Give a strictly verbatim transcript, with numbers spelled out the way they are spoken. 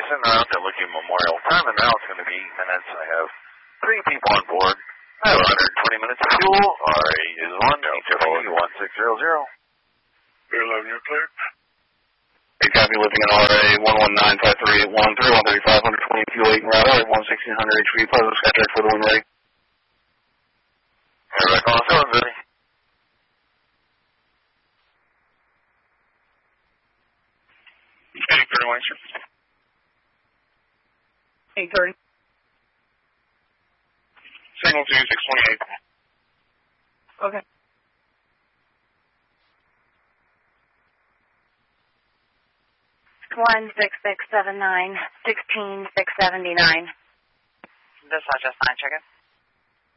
en route to Looking Memorial. Time and now it's going to be eight minutes. I have three people on board. I have one hundred twenty minutes of fuel. R A is one, Delta one six zero zero. Bear eleven, you're clear. Hey, copy, living in R A one one nine five three eight one three one thirty five one twenty fuel eight and route R A one sixteen hundred H V, positive Skytrack for the wind ready. Everybody calling seven, Vinny. eight thirty-one, sir. eight thirty. Signal two six twenty-eight. Okay. One six six seven nine sixteen six seventy nine. Dispatch S nine, check it.